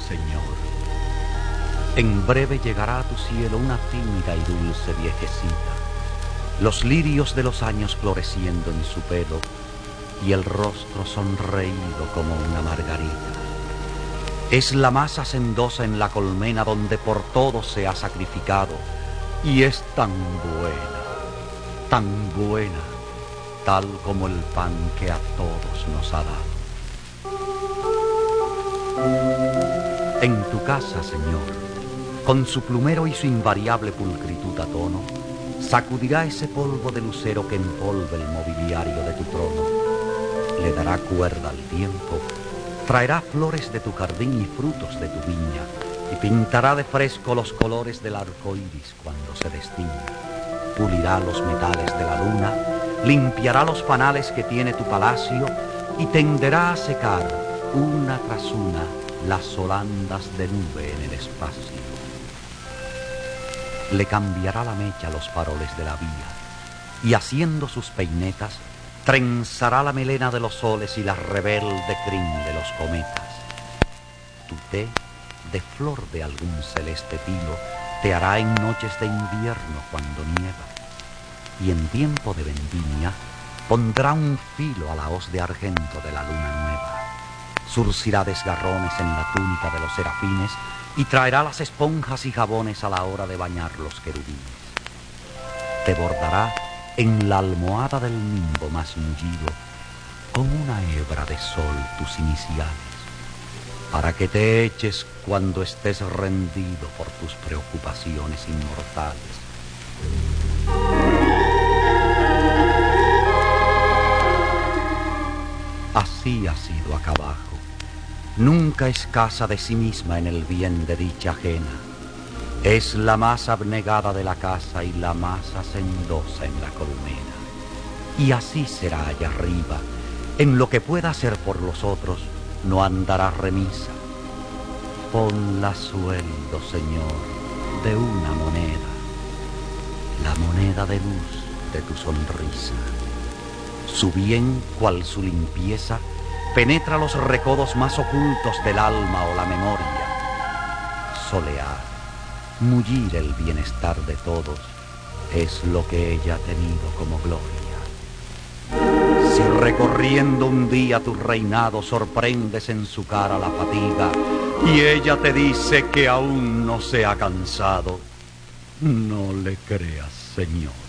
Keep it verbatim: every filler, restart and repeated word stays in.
Señor. En breve llegará a tu cielo una tímida y dulce viejecita, los lirios de los años floreciendo en su pelo y el rostro sonreído como una margarita. Es la más hacendosa en la colmena donde por todo se ha sacrificado, y es tan buena, tan buena, tal como el pan que a todos nos ha dado. En tu casa, Señor, con su plumero y su invariable pulcritud a tono, sacudirá ese polvo de lucero que envolve el mobiliario de tu trono. Le dará cuerda al tiempo, traerá flores de tu jardín y frutos de tu viña, y pintará de fresco los colores del arco iris cuando se destiña. Pulirá los metales de la luna, limpiará los panales que tiene tu palacio, y tenderá a secar, una tras una, las holandas de nube en el espacio. Le cambiará la mecha a los faroles de la vía, y haciendo sus peinetas, trenzará la melena de los soles y la rebelde crin de los cometas. Tu té, de flor de algún celeste tilo, te hará en noches de invierno cuando nieva, y en tiempo de vendimia pondrá un filo a la hoz de argento de la luna nueva. Surcirá desgarrones en la túnica de los serafines y traerá las esponjas y jabones a la hora de bañar los querubines. Te bordará en la almohada del nimbo más mullido con una hebra de sol tus iniciales, para que te eches cuando estés rendido por tus preocupaciones inmortales. Así ha sido acá abajo. Nunca escasa de sí misma en el bien de dicha ajena. Es la más abnegada de la casa y la más hacendosa en la colmena. Y así será allá arriba. En lo que pueda hacer por los otros, no andará remisa. Ponla sueldo, Señor, de una moneda, la moneda de luz de tu sonrisa. Su bien, cual su limpieza, penetra los recodos más ocultos del alma o la memoria. Solear, mullir el bienestar de todos, es lo que ella ha tenido como gloria. Si recorriendo un día tu reinado sorprendes en su cara la fatiga, y ella te dice que aún no se ha cansado, no le creas, Señor.